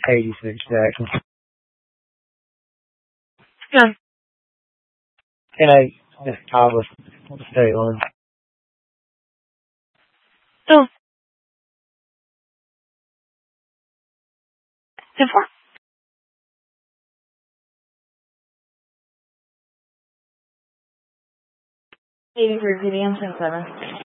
86 Jackson. Gun. 10-8. Miss Thomas. State line. Still. 10-4. 83 PDM, 10-7.